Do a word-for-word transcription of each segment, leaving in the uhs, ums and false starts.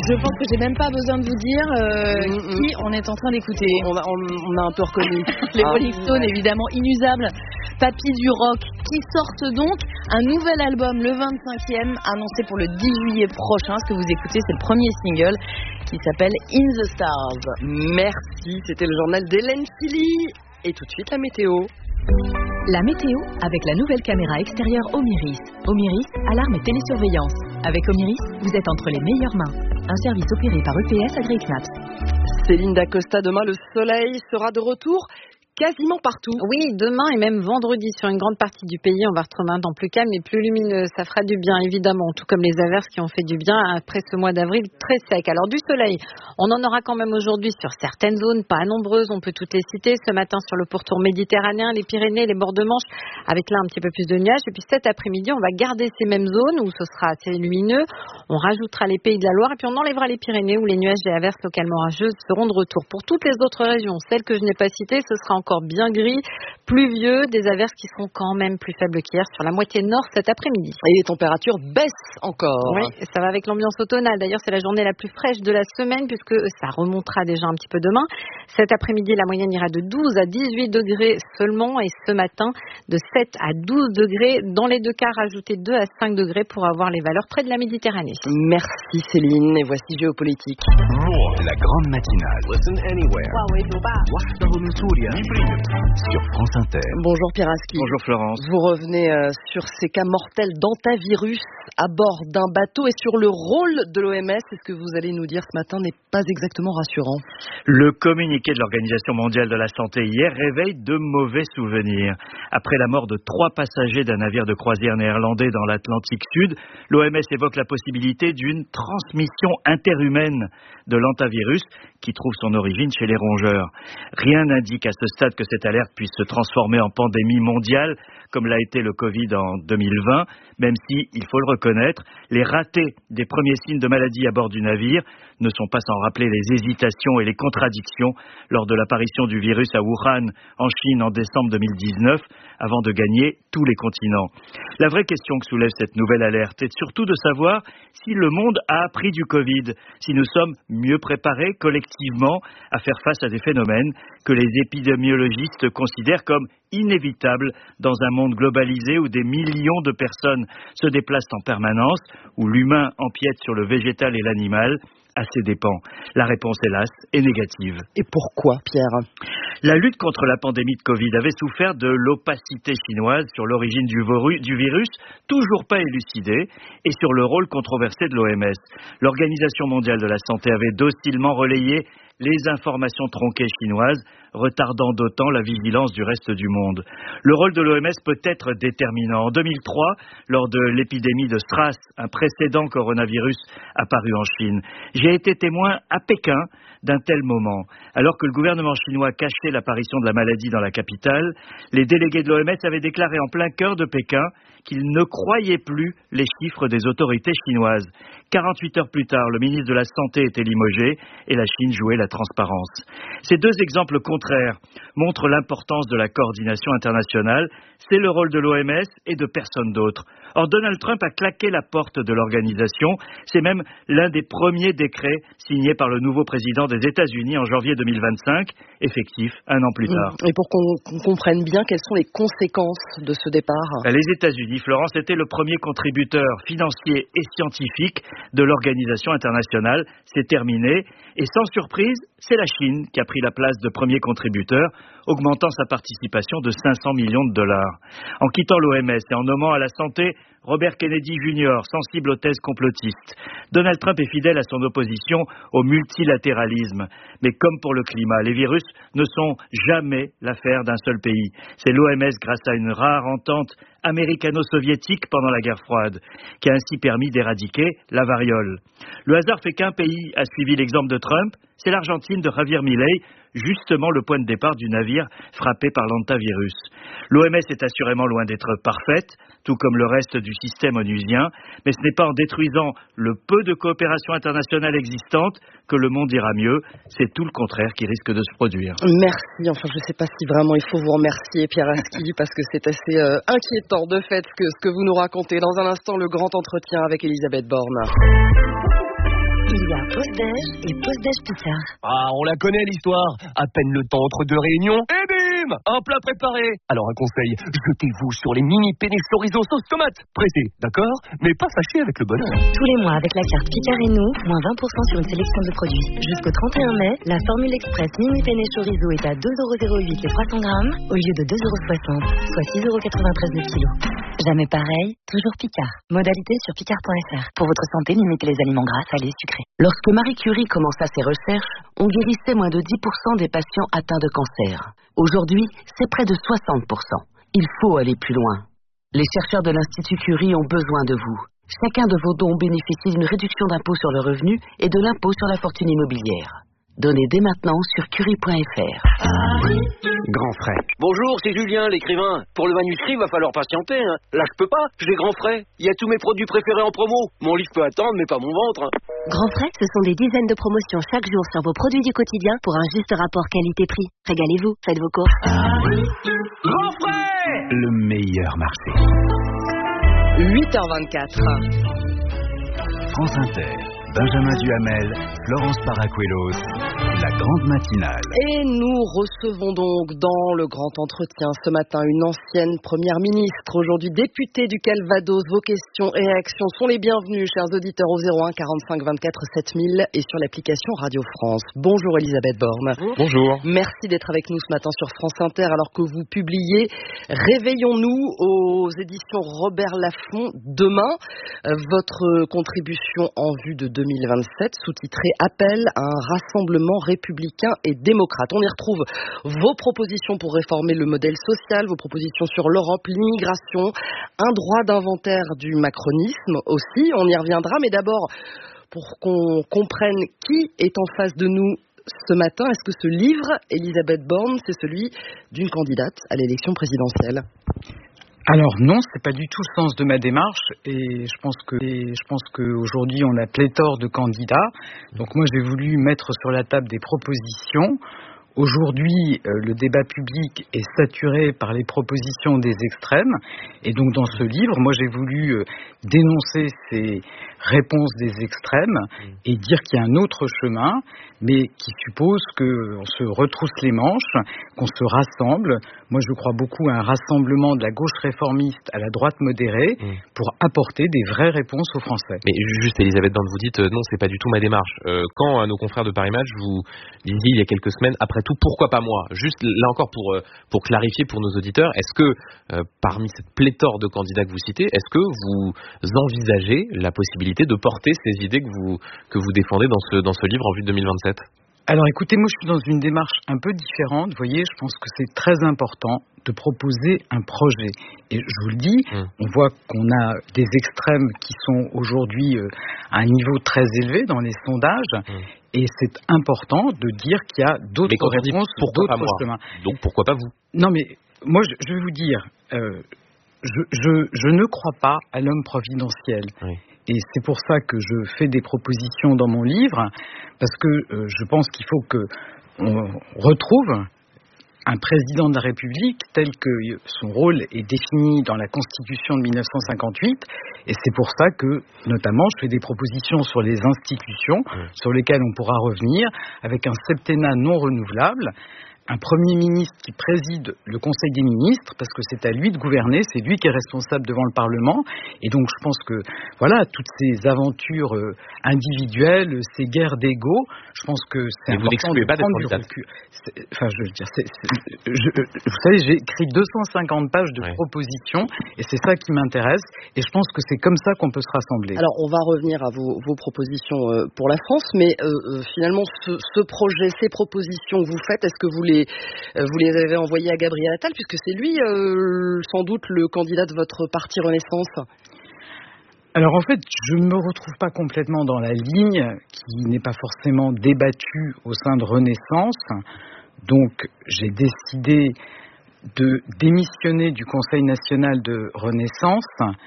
Je pense que j'ai même pas besoin de vous dire euh, mmh, qui on est en train d'écouter. On a, on, on a un peu reconnu. Les ah. Rolling Stones, évidemment, inusables. Papy du rock, qui sortent donc un nouvel album, le vingt-cinquième, annoncé pour le dix juillet prochain. Ce que vous écoutez, c'est le premier single qui s'appelle In the Stars. Merci, c'était le journal d'Hélène Philly. Et tout de suite, la météo. La météo avec la nouvelle caméra extérieure Omiris. Omiris, alarme et télésurveillance. Avec Omiris, vous êtes entre les meilleures mains. Un service opéré par E P S AgriCnaps. Céline Dacosta, demain le soleil sera de retour quasiment partout. Oui, demain et même vendredi sur une grande partie du pays, on va retrouver un temps plus calme et plus lumineux. Ça fera du bien, évidemment, tout comme les averses qui ont fait du bien après ce mois d'avril très sec. Alors du soleil, on en aura quand même aujourd'hui sur certaines zones, pas nombreuses, on peut toutes les citer. Ce matin sur le pourtour méditerranéen, les Pyrénées, les bords de Manche, avec là un petit peu plus de nuages. Et puis cet après-midi, on va garder ces mêmes zones où ce sera assez lumineux. On rajoutera les Pays de la Loire et puis on enlèvera les Pyrénées où les nuages et averses localement orageuses seront de retour. Pour toutes les autres régions, celles que je n'ai pas citées, ce sera encore bien gris, pluvieux, des averses qui seront quand même plus faibles qu'hier sur la moitié nord cet après-midi. Et les températures baissent encore. Oui, ça va avec l'ambiance automnale. D'ailleurs, c'est la journée la plus fraîche de la semaine puisque ça remontera déjà un petit peu demain. Cet après-midi, la moyenne ira de douze à dix-huit degrés seulement et ce matin, de sept à douze degrés. Dans les deux cas, rajoutez deux à cinq degrés pour avoir les valeurs près de la Méditerranée. Merci Céline. Et voici Géopolitique. La grande matinale. Listen anywhere. Sur France Inter. Bonjour Pierre Aski. Bonjour Florence. Vous revenez euh, sur ces cas mortels d'antavirus à bord d'un bateau et sur le rôle de l'O M S. Et ce que vous allez nous dire ce matin n'est pas exactement rassurant. Le communiqué de l'Organisation mondiale de la santé hier réveille de mauvais souvenirs. Après la mort de trois passagers d'un navire de croisière néerlandais dans l'Atlantique Sud, l'O M S évoque la possibilité d'une transmission interhumaine de l'antavirus qui trouve son origine chez les rongeurs. Rien n'indique à ce stade que cette alerte puisse se transformer en pandémie mondiale, comme l'a été le Covid en deux mille vingt, même si, il faut le reconnaître, les ratés des premiers signes de maladie à bord du navire ne sont pas sans rappeler les hésitations et les contradictions lors de l'apparition du virus à Wuhan, en Chine, en décembre deux mille dix-neuf, avant de gagner tous les continents. La vraie question que soulève cette nouvelle alerte est surtout de savoir si le monde a appris du Covid, si nous sommes mieux préparés collectivement à faire face à des phénomènes que les épidémiologistes considèrent comme inévitables dans un monde globalisé où des millions de personnes se déplacent en permanence, où l'humain empiète sur le végétal et l'animal, à ses dépens. La réponse, hélas, est négative. Et pourquoi, Pierre ? La lutte contre la pandémie de Covid avait souffert de l'opacité chinoise sur l'origine du, voru, du virus, toujours pas élucidée, et sur le rôle controversé de l'O M S. L'Organisation mondiale de la santé avait docilement relayé les informations tronquées chinoises, retardant d'autant la vigilance du reste du monde. Le rôle de l'O M S peut être déterminant. En deux mille trois, lors de l'épidémie de SRAS, un précédent coronavirus apparu en Chine, j'ai été témoin à Pékin d'un tel moment. Alors que le gouvernement chinois cachait l'apparition de la maladie dans la capitale, les délégués de l'O M S avaient déclaré en plein cœur de Pékin qu'ils ne croyaient plus les chiffres des autorités chinoises. quarante-huit heures plus tard, le ministre de la Santé était limogé et la Chine jouait la transparence. Ces deux exemples contraires montrent l'importance de la coordination internationale. C'est le rôle de l'O M S et de personne d'autre. Or, Donald Trump a claqué la porte de l'organisation. C'est même l'un des premiers décrets signés par le nouveau président des États-Unis en janvier deux mille vingt-cinq, effectif un an plus tard. Et pour qu'on, qu'on comprenne bien, quelles sont les conséquences de ce départ ? Les États-Unis, Florence, était le premier contributeur financier et scientifique de l'organisation internationale. C'est terminé. Et sans surprise, c'est la Chine qui a pris la place de premier contributeur, augmentant sa participation de cinq cents millions de dollars. En quittant l'O M S et en nommant à la santé Robert Kennedy junior, sensible aux thèses complotistes, Donald Trump est fidèle à son opposition au multilatéralisme. Mais comme pour le climat, les virus ne sont jamais l'affaire d'un seul pays. C'est l'O M S, grâce à une rare entente américano-soviétique pendant la guerre froide, qui a ainsi permis d'éradiquer la variole. Le hasard fait qu'un pays a suivi l'exemple de Trump, c'est l'Argentine de Javier Milei, justement le point de départ du navire frappé par l'antavirus. L'O M S est assurément loin d'être parfaite, tout comme le reste du système onusien, mais ce n'est pas en détruisant le peu de coopération internationale existante que le monde ira mieux. C'est tout le contraire qui risque de se produire. Merci. Enfin, je ne sais pas si vraiment il faut vous remercier, Pierre Aski, parce que c'est assez euh, inquiétant de fait ce que, ce que vous nous racontez. Dans un instant, le grand entretien avec Elisabeth Borne. Il y a pause déj et pause déj Picard. Ah, on la connaît l'histoire. À peine le temps entre deux réunions, et bim, un plat préparé. Alors un conseil, jetez-vous sur les mini penne chorizo sauce tomate. Pressé, d'accord, mais pas fâché avec le bonheur. Tous les mois avec la carte Picard et nous, moins vingt pour cent sur une sélection de produits. Jusqu'au trente et un mai, la formule express mini penne chorizo est à deux euros zéro huit les trois cents grammes au lieu de deux euros soixante, soit six euros quatre-vingt-treize le kilo. Jamais pareil, toujours Picard. Modalité sur picard point f r. Pour votre santé, limitez les aliments gras, salés, sucrés. Lorsque Marie Curie commença ses recherches, on guérissait moins de dix pour cent des patients atteints de cancer. Aujourd'hui, c'est près de soixante pour cent. Il faut aller plus loin. Les chercheurs de l'Institut Curie ont besoin de vous. Chacun de vos dons bénéficie d'une réduction d'impôt sur le revenu et de l'impôt sur la fortune immobilière. Donnez dès maintenant sur curie point f r. Grand frais. Bonjour, c'est Julien, l'écrivain. Pour le manuscrit, va falloir patienter. Hein. Là, je peux pas, j'ai Grand Frais. Il y a tous mes produits préférés en promo. Mon livre peut attendre, mais pas mon ventre. Grand Frais, ce sont des dizaines de promotions chaque jour sur vos produits du quotidien pour un juste rapport qualité-prix. Régalez-vous, faites vos courses. Grand Frais, le meilleur marché. huit heures vingt-quatre. France Inter. Benjamin Duhamel, Florence Paracuelos, la grande matinale. Et nous recevons donc dans le grand entretien ce matin une ancienne première ministre, aujourd'hui députée du Calvados. Vos questions et réactions sont les bienvenues, chers auditeurs, au zéro un quarante-cinq vingt-quatre sept mille et sur l'application Radio France. Bonjour Elisabeth Borne. Bonjour. Merci d'être avec nous ce matin sur France Inter alors que vous publiez Réveillons-nous aux éditions Robert Laffont demain. Votre contribution en vue de deux mille vingt-sept, sous-titré Appel à un rassemblement républicain et démocrate. On y retrouve vos propositions pour réformer le modèle social, vos propositions sur l'Europe, l'immigration, un droit d'inventaire du macronisme aussi. On y reviendra, mais d'abord, pour qu'on comprenne qui est en face de nous ce matin, est-ce que ce livre, Elisabeth Borne, c'est celui d'une candidate à l'élection présidentielle ? Alors non, c'est pas du tout le sens de ma démarche et je pense que et je pense qu'aujourd'hui on a pléthore de candidats. Donc moi j'ai voulu mettre sur la table des propositions. Aujourd'hui, euh, le débat public est saturé par les propositions des extrêmes et donc dans ce livre, moi j'ai voulu euh, dénoncer ces réponses des extrêmes et dire qu'il y a un autre chemin, mais qui suppose qu'on se retrousse les manches, qu'on se rassemble. Moi, je crois beaucoup à un rassemblement de la gauche réformiste à la droite modérée pour apporter des vraies réponses aux Français. Mais juste, Elisabeth Borne, vous dites euh, non, c'est pas du tout ma démarche. Euh, quand à nos confrères de Paris Match, vous disiez il y a quelques semaines, après tout, pourquoi pas moi ? Juste là encore pour, euh, pour clarifier pour nos auditeurs, est-ce que euh, parmi cette pléthore de candidats que vous citez, est-ce que vous envisagez la possibilité de porter ces idées que vous, que vous défendez dans ce, dans ce livre en vue de deux mille vingt-sept ? Alors écoutez, moi je suis dans une démarche un peu différente. Vous voyez, je pense que c'est très important de proposer un projet. Et je vous le dis, mmh. on voit qu'on a des extrêmes qui sont aujourd'hui euh, à un niveau très élevé dans les sondages. Mmh. Et c'est important de dire qu'il y a d'autres réponses, d'autres chemins. Donc pourquoi pas vous ? Non mais moi je, je vais vous dire, euh, je, je, je ne crois pas à l'homme providentiel. Oui. Et c'est pour ça que je fais des propositions dans mon livre, parce que euh, je pense qu'il faut qu'on retrouve un président de la République tel que son rôle est défini dans la Constitution de mille neuf cent cinquante-huit. Et c'est pour ça que, notamment, je fais des propositions sur les institutions, oui. sur lesquelles on pourra revenir, avec un septennat non renouvelable. Un Premier ministre qui préside le Conseil des ministres, parce que c'est à lui de gouverner, c'est lui qui est responsable devant le Parlement. Et donc je pense que, voilà, toutes ces aventures euh, individuelles, ces guerres d'ego, je pense que c'est Mais important de pas prendre du recul. Enfin, je veux dire, c'est, c'est, je, vous savez, j'ai écrit deux cent cinquante pages de ouais. propositions, et c'est ça qui m'intéresse, et je pense que c'est comme ça qu'on peut se rassembler. Alors, on va revenir à vos, vos propositions euh, pour la France, mais euh, finalement, ce, ce projet, ces propositions que vous faites, est-ce que vous les Vous les avez envoyés à Gabriel Attal, puisque c'est lui, euh, sans doute, le candidat de votre parti Renaissance. Alors en fait, je ne me retrouve pas complètement dans la ligne qui n'est pas forcément débattue au sein de Renaissance. Donc j'ai décidé de démissionner du Conseil national de Renaissance,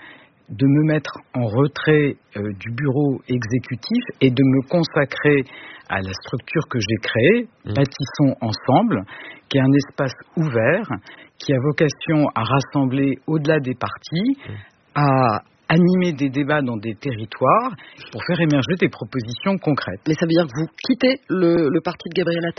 de me mettre en retrait euh, du bureau exécutif et de me consacrer à la structure que j'ai créée, mmh. Bâtissons Ensemble, qui est un espace ouvert, qui a vocation à rassembler au-delà des partis, mmh. à animer des débats dans des territoires pour faire émerger des propositions concrètes. Mais ça veut dire que vous quittez le, le parti de Gabriel Attal ?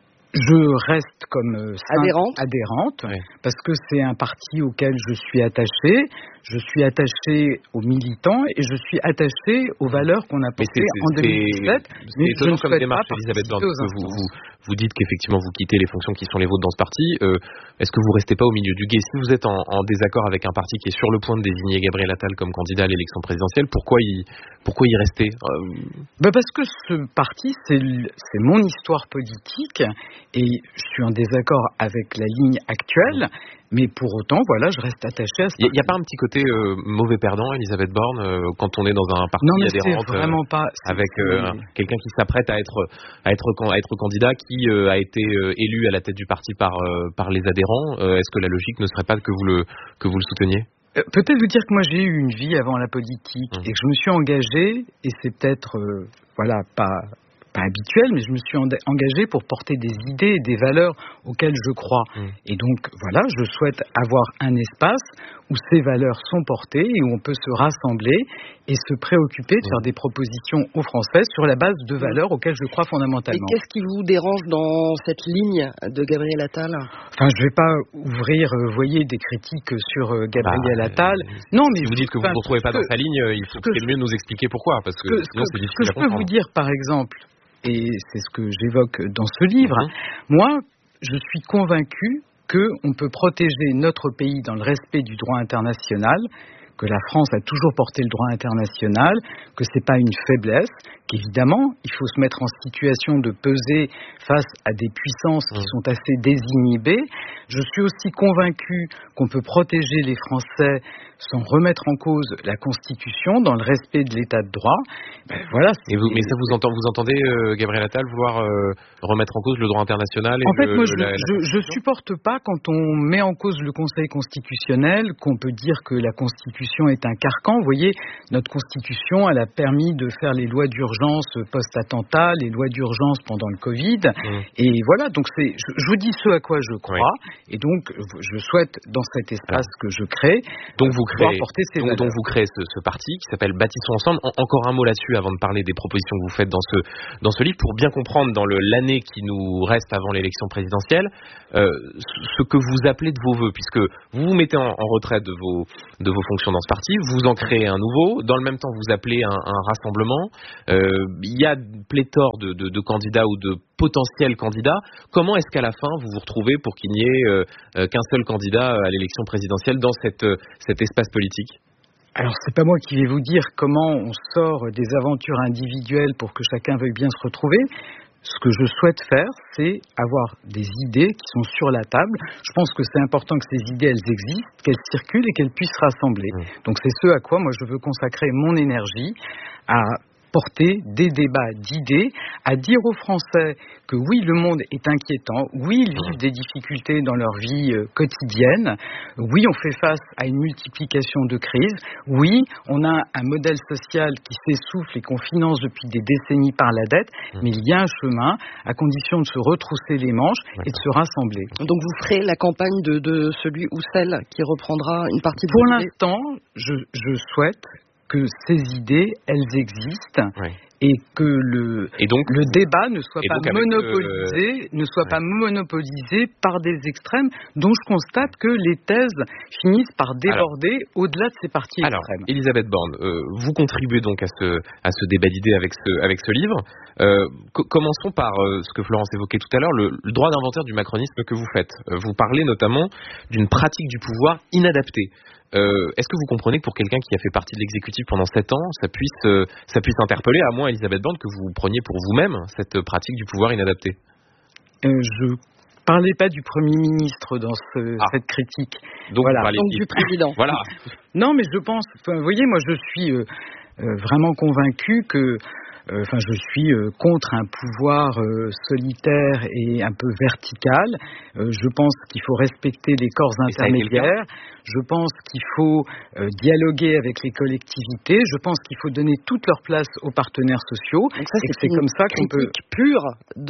Je reste comme euh, adhérente, adhérente oui. parce que c'est un parti auquel je suis attachée. Je suis attachée aux militants et je suis attachée aux valeurs qu'on a portées en deux mille dix-sept. C'est, c'est étonnant comme démarche, Elisabeth Borne, parce que vous, vous, vous dites qu'effectivement vous quittez les fonctions qui sont les vôtres dans ce parti. Euh, est-ce que vous restez pas au milieu du gué ? Si vous êtes en, en désaccord avec un parti qui est sur le point de désigner Gabriel Attal comme candidat à l'élection présidentielle, pourquoi y, pourquoi y rester ? euh... ben Parce que ce parti, c'est, c'est mon histoire politique et je suis en désaccord avec la ligne actuelle. Mais pour autant, voilà, je reste attachée à ce. Il n'y a, a pas un petit côté euh, mauvais perdant, Elisabeth Borne, euh, quand on est dans un parti non, mais adhérente, c'est vraiment pas, euh, avec euh, quelqu'un qui s'apprête à être à être à être candidat, qui euh, a été euh, élu à la tête du parti par euh, par les adhérents. Euh, est-ce que la logique ne serait pas que vous le que vous le souteniez ? euh, Peut-être vous dire que moi j'ai eu une vie avant la politique mmh. et que je me suis engagée, et c'est peut-être euh, voilà pas. pas habituel, mais je me suis engagée pour porter des idées et des valeurs auxquelles je crois. Mmh. Et donc, voilà, je souhaite avoir un espace où ces valeurs sont portées et où on peut se rassembler et se préoccuper de mmh. faire des propositions aux Français sur la base de valeurs auxquelles je crois fondamentalement. Et qu'est-ce qui vous dérange dans cette ligne de Gabriel Attal ? Enfin, je ne vais pas ouvrir, vous voyez, des critiques sur Gabriel bah, Attal. Euh, non, mais si vous dites que vous ne vous retrouvez pas que, dans sa ligne, il faut que, que c'est mieux nous expliquer pourquoi, parce que, que sinon que, c'est difficile à comprendre. Ce que je peux vous dire, par exemple, et c'est ce que j'évoque dans ce livre, mmh. moi, je suis convaincu qu'on peut protéger notre pays dans le respect du droit international, que la France a toujours porté le droit international, que ce n'est pas une faiblesse, qu'évidemment, il faut se mettre en situation de peser face à des puissances qui sont assez désinhibées. Je suis aussi convaincu qu'on peut protéger les Français sans remettre en cause la Constitution, dans le respect de l'état de droit. Ben voilà. Et vous, mais ça vous, entend, vous entendez, euh, Gabriel Attal, vouloir euh, remettre en cause le droit international et En fait, le, moi, le, je, la, je, je supporte pas quand on met en cause le Conseil constitutionnel, qu'on peut dire que la Constitution est un carcan. Vous voyez, notre Constitution, elle a permis de faire les lois d'urgence post-attentat, les lois d'urgence pendant le Covid. Mmh. Et voilà, donc c'est, je, je vous dis ce à quoi je crois. Oui. Et donc, je souhaite, dans cet espace ah. que je crée, donc vous créez, porter ces donc, donc vous créez ce, ce parti qui s'appelle Bâtissons Ensemble. En, encore un mot là-dessus avant de parler des propositions que vous faites dans ce, dans ce livre, pour bien comprendre dans le, l'année qui nous reste avant l'élection présidentielle, euh, ce que vous appelez de vos voeux, puisque vous vous mettez en, en retraite de vos, de vos fonctions dans ce parti, vous en créez un nouveau, dans le même temps vous appelez un, un rassemblement, euh, il y a pléthore de, de, de candidats ou de potentiels candidats. Comment est-ce qu'à la fin vous vous retrouvez pour qu'il n'y ait euh, euh, qu'un seul candidat à l'élection présidentielle dans cette, euh, cet espace politique ? Alors, c'est pas moi qui vais vous dire comment on sort des aventures individuelles pour que chacun veuille bien se retrouver. Ce que je souhaite faire, c'est avoir des idées qui sont sur la table. Je pense que c'est important que ces idées, elles existent, qu'elles circulent et qu'elles puissent rassembler. Mmh. Donc, c'est ce à quoi moi je veux consacrer mon énergie, à porter des débats d'idées, à dire aux Français que oui, le monde est inquiétant, oui, ils vivent des difficultés dans leur vie euh, quotidienne, oui, on fait face à une multiplication de crises, oui, on a un modèle social qui s'essouffle et qu'on finance depuis des décennies par la dette, mais il y a un chemin, à condition de se retrousser les manches et de se rassembler. Donc vous ferez la campagne de, de celui ou celle qui reprendra une partie de Pour vos l'instant, je, je souhaite que ces idées, elles existent, oui. et que le, et donc, le débat ne soit pas monopolisé, euh... ne soit ouais. pas monopolisé par des extrêmes dont je constate que les thèses finissent par déborder alors, au-delà de ces partis alors, extrêmes. Elisabeth Borne, euh, vous contribuez donc à ce, à ce débat d'idées avec ce, avec ce livre. Euh, co- commençons par euh, ce que Florence évoquait tout à l'heure, le, le droit d'inventaire du macronisme que vous faites. Euh, vous parlez notamment d'une pratique du pouvoir inadaptée. Euh, est-ce que vous comprenez que pour quelqu'un qui a fait partie de l'exécutif pendant sept ans, ça puisse, euh, ça puisse interpeller, à moins, Elisabeth Borne, que vous preniez pour vous-même cette pratique du pouvoir inadapté ? euh, Je parlais pas du Premier ministre dans ce, ah. cette critique. Donc, voilà. Donc du président. Voilà. Non, mais je pense, vous voyez, moi je suis euh, euh, vraiment convaincu que Enfin, euh, je suis euh, contre un pouvoir euh, solitaire et un peu vertical. Euh, je pense qu'il faut respecter les corps intermédiaires. Je pense qu'il faut euh, dialoguer avec les collectivités. Je pense qu'il faut donner toute leur place aux partenaires sociaux. Donc ça, et c'est c'est comme ça qu'on peut pure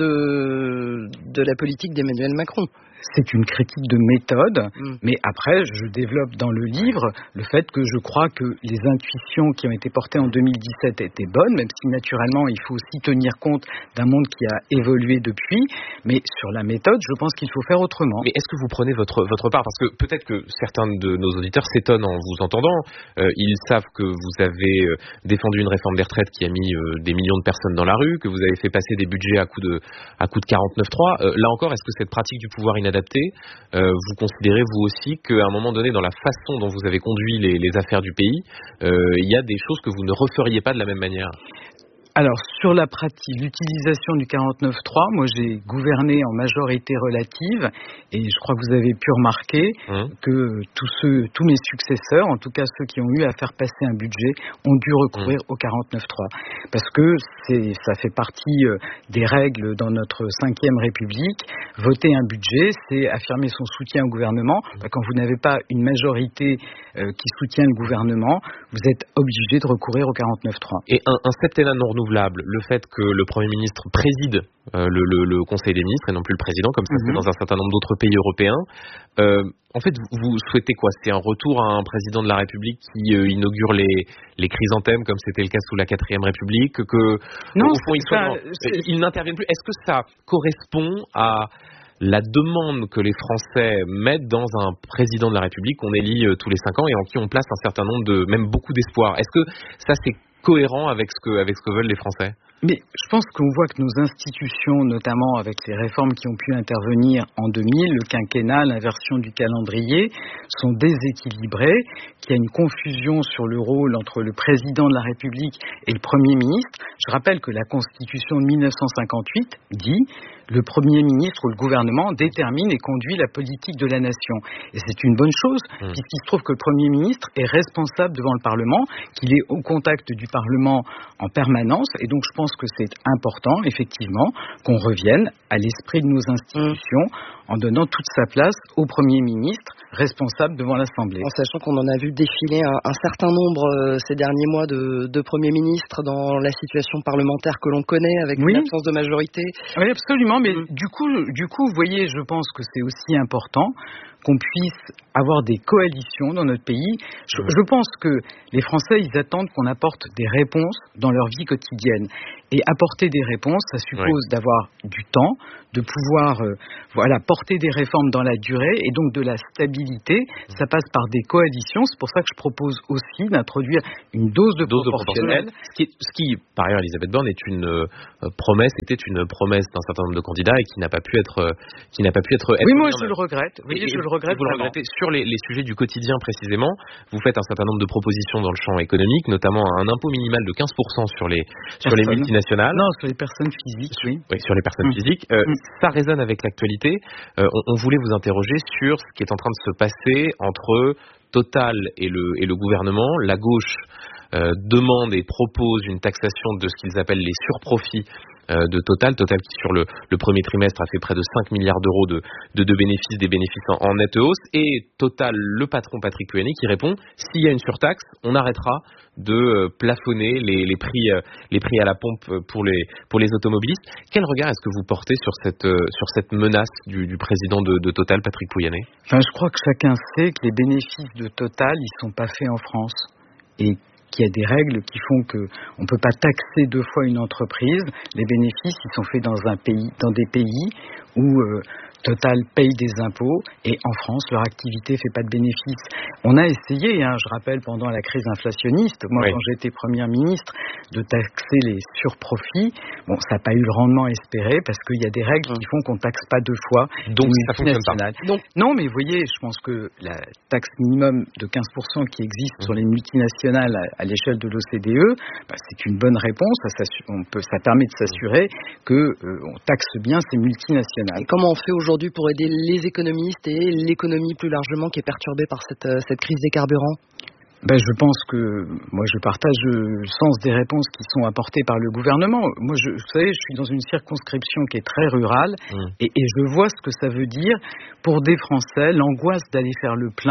de, de la politique d'Emmanuel Macron. C'est une critique de méthode, mmh. mais après, je développe dans le livre le fait que je crois que les intuitions qui ont été portées en deux mille dix-sept étaient bonnes, même si naturellement, il faut aussi tenir compte d'un monde qui a évolué depuis. Mais sur la méthode, je pense qu'il faut faire autrement. Mais est-ce que vous prenez votre, votre part ? Parce que peut-être que certains de nos auditeurs s'étonnent en vous entendant. Euh, ils savent que vous avez euh, défendu une réforme des retraites qui a mis euh, des millions de personnes dans la rue, que vous avez fait passer des budgets à coup de, à coup de quarante-neuf trois. Euh, là encore, est-ce que cette pratique du pouvoir inadapté adapté, euh, vous considérez vous aussi qu'à un moment donné, dans la façon dont vous avez conduit les, les affaires du pays, euh, il y a des choses que vous ne referiez pas de la même manière ? Alors, sur la pratique, l'utilisation du quarante-neuf trois, moi j'ai gouverné en majorité relative et je crois que vous avez pu remarquer mmh. que tous ceux, tous mes successeurs, en tout cas ceux qui ont eu à faire passer un budget, ont dû recourir mmh. au quarante-neuf trois. Parce que c'est, ça fait partie des règles dans notre cinquième République. Voter un budget, c'est affirmer son soutien au gouvernement. Mmh. Quand vous n'avez pas une majorité euh, qui soutient le gouvernement, vous êtes obligé de recourir au quarante-neuf trois. Et un, un septennat non renouvelable, le fait que le Premier ministre préside euh, le, le, le Conseil des ministres et non plus le président, comme ça mmh. c'est dans un certain nombre d'autres pays européens. Euh, en fait, vous, vous souhaitez quoi ? C'est un retour à un président de la République qui euh, inaugure les, les chrysanthèmes, comme c'était le cas sous la quatrième République, que non, au fond, il, soit, il n'intervienne plus. Est-ce que ça correspond à la demande que les Français mettent dans un président de la République qu'on élit euh, tous les cinq ans et en qui on place un certain nombre de, même beaucoup d'espoir ? Est-ce que ça c'est cohérent avec ce que, avec ce que veulent les Français ? Mais je pense qu'on voit que nos institutions, notamment avec les réformes qui ont pu intervenir en deux mille, le quinquennat, l'inversion du calendrier, sont déséquilibrées, qu'il y a une confusion sur le rôle entre le président de la République et le Premier ministre. Je rappelle que la Constitution de mille neuf cent cinquante-huit dit le Premier ministre ou le gouvernement détermine et conduit la politique de la nation. Et c'est une bonne chose, mmh. puisqu'il se trouve que le Premier ministre est responsable devant le Parlement, qu'il est au contact du Parlement en permanence, et donc je pense que c'est important, effectivement, qu'on revienne à l'esprit de nos institutions mmh. en donnant toute sa place au Premier ministre, responsable devant l'Assemblée. En sachant qu'on en a vu défiler un, un certain nombre euh, ces derniers mois de, de premiers ministres dans la situation parlementaire que l'on connaît, avec oui. l'absence de majorité. Oui, absolument, mais mmh. du coup, du coup, vous voyez, je pense que c'est aussi important qu'on puisse avoir des coalitions dans notre pays. Je, je pense que les Français, ils attendent qu'on apporte des réponses dans leur vie quotidienne. Et apporter des réponses, ça suppose oui. d'avoir du temps, de pouvoir euh, voilà, porter des réformes dans la durée et donc de la stabilité. Ça passe par des coalitions. C'est pour ça que je propose aussi d'introduire une dose de dose proportionnelle. Ce qui, ce qui, par ailleurs, Elisabeth Borne, est une euh, promesse, était une promesse d'un certain nombre de candidats et qui n'a pas pu être, euh, qui n'a pas pu être. Oui, moi je le regrette. Oui, et, je le regrette. Vous le regrettez sur les, les sujets du quotidien précisément. Vous faites un certain nombre de propositions dans le champ économique, notamment un impôt minimal de quinze pour cent sur les sur les multinationales. Non, sur les personnes physiques, oui. Oui, sur les personnes mmh. physiques. Euh, mmh. Ça résonne avec l'actualité. Euh, on, on voulait vous interroger sur ce qui est en train de se passer entre Total et le, et le gouvernement. La gauche euh, demande et propose une taxation de ce qu'ils appellent les surprofits euh, de Total. Total qui, sur le, le premier trimestre, a fait près de cinq milliards d'euros de, de, de bénéfices, des bénéfices en, en nette hausse. Et Total, le patron Patrick Pouyanné, qui répond, s'il y a une surtaxe, on arrêtera de euh, plafonner les, les, prix, euh, les prix à la pompe pour les, pour les automobilistes. Quel regard est-ce que vous portez sur cette, euh, sur cette menace du, du président de, de Total, Patrick Pouyanné ? Enfin, je crois que chacun sait que les bénéfices de Total, ils ne sont pas faits en France. Et qu'il y a des règles qui font qu'on ne peut pas taxer deux fois une entreprise. Les bénéfices, ils sont faits dans, un pays, dans des pays où euh, Total paye des impôts et en France, leur activité ne fait pas de bénéfices. On a essayé, hein, je rappelle, pendant la crise inflationniste, moi oui. quand j'étais Premier ministre, de taxer les surprofits. Bon, ça n'a pas eu le rendement espéré parce qu'il y a des règles qui font qu'on ne taxe pas deux fois. Donc ça fonctionne pas. Donc, non, mais vous voyez, je pense que la taxe minimum de quinze pour cent qui existe mmh. sur les multinationales à, à l'échelle de l'O C D E, bah, c'est une bonne réponse. Ça, on peut, ça permet de s'assurer qu'on euh, taxe bien ces multinationales. Et comment on fait aujourd'hui aujourd'hui pour aider les économistes et l'économie plus largement qui est perturbée par cette, cette crise des carburants ? Ben, je pense que moi je partage le sens des réponses qui sont apportées par le gouvernement. Moi, je, vous savez, je suis dans une circonscription qui est très rurale mmh. et, et je vois ce que ça veut dire pour des Français, l'angoisse d'aller faire le plein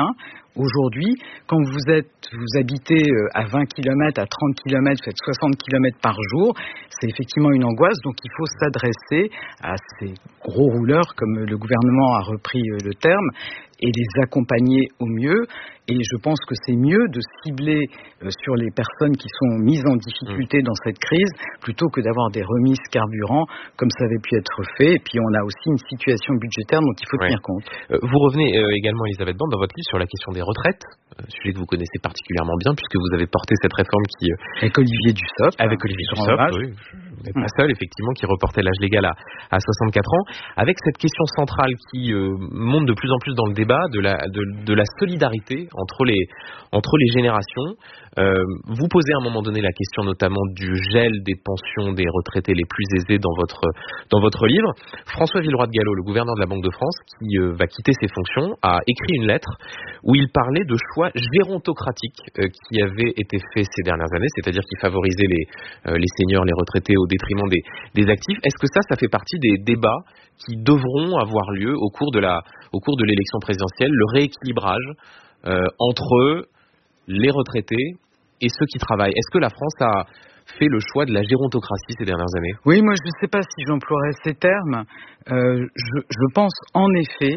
Aujourd'hui, quand vous êtes, vous habitez à vingt kilomètres, à trente kilomètres, vous faites soixante kilomètres par jour, c'est effectivement une angoisse. Donc il faut s'adresser à ces gros rouleurs, comme le gouvernement a repris le terme, et les accompagner au mieux. Et je pense que c'est mieux de cibler euh, sur les personnes qui sont mises en difficulté dans cette crise, plutôt que d'avoir des remises carburant, comme ça avait pu être fait. Et puis on a aussi une situation budgétaire dont il faut ouais. tenir compte. Euh, vous revenez euh, également, Elisabeth Borne, dans votre livre sur la question des retraites, euh, sujet que vous connaissez particulièrement bien, puisque vous avez porté cette réforme qui... Euh, avec Olivier Dussopt. Avec Olivier Dussopt, oui. Mais pas seul, effectivement, qui reportait l'âge légal à, à soixante-quatre ans, avec cette question centrale qui euh, monte de plus en plus dans le débat de la, de, de la solidarité entre les, entre les générations. Euh, vous posez à un moment donné la question notamment du gel des pensions des retraités les plus aisés dans votre, dans votre livre. François Villeroy de Galhau, le gouverneur de la Banque de France, qui euh, va quitter ses fonctions, a écrit une lettre où il parlait de choix gérontocratiques euh, qui avaient été faits ces dernières années, c'est-à-dire qui favorisaient les, euh, les seniors, les retraités au détriment des, des actifs. Est-ce que ça, ça fait partie des débats qui devront avoir lieu au cours de la, au cours de l'élection présidentielle, le rééquilibrage euh, entre les retraités et ceux qui travaillent? Est-ce que la France a fait le choix de la gérontocratie ces dernières années? Oui, moi je ne sais pas si j'emploierais ces termes. Euh, je, je pense en effet,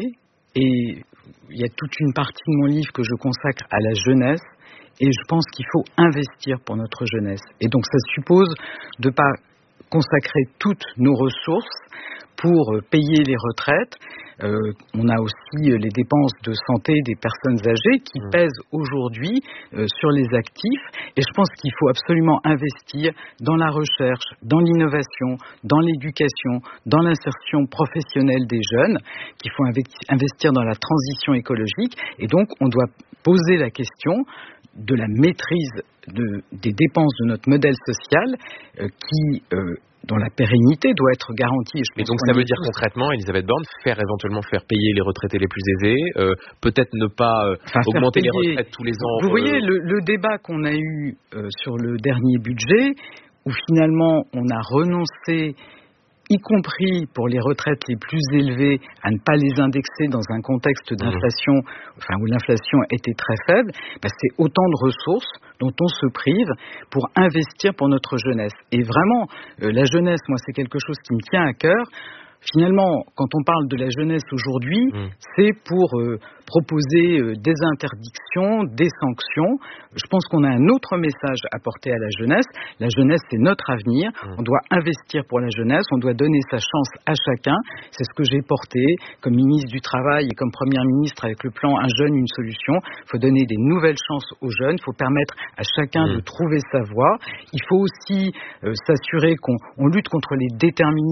et il y a toute une partie de mon livre que je consacre à la jeunesse, et je pense qu'il faut investir pour notre jeunesse. Et donc ça suppose de ne pas consacrer toutes nos ressources pour payer les retraites. Euh, on a aussi les dépenses de santé des personnes âgées qui mmh. pèsent aujourd'hui euh, sur les actifs. Et je pense qu'il faut absolument investir dans la recherche, dans l'innovation, dans l'éducation, dans l'insertion professionnelle des jeunes, qu'il faut investir dans la transition écologique. Et donc, on doit poser la question de la maîtrise de, des dépenses de notre modèle social euh, qui... Euh, dont la pérennité doit être garantie. Mais donc ça veut dire tous... concrètement, Elisabeth Borne, faire éventuellement faire payer les retraités les plus aisés, euh, peut-être ne pas euh, enfin, augmenter payer... les retraites tous les ans. Vous euh... voyez, le, le débat qu'on a eu euh, sur le dernier budget, où finalement on a renoncé, y compris pour les retraites les plus élevées, à ne pas les indexer dans un contexte d'inflation, mmh. enfin où l'inflation était très faible, bah c'est autant de ressources dont on se prive pour investir pour notre jeunesse. Et vraiment, euh, la jeunesse, moi, c'est quelque chose qui me tient à cœur. Finalement, quand on parle de la jeunesse aujourd'hui, mmh. c'est pour euh, proposer euh, des interdictions, des sanctions. Je pense qu'on a un autre message à porter à la jeunesse. La jeunesse, c'est notre avenir. Mmh. On doit investir pour la jeunesse. On doit donner sa chance à chacun. C'est ce que j'ai porté comme ministre du Travail et comme Première ministre avec le plan Un jeune, une solution. Il faut donner des nouvelles chances aux jeunes. Il faut permettre à chacun mmh. de trouver sa voie. Il faut aussi euh, s'assurer qu'on on lutte contre les déterminismes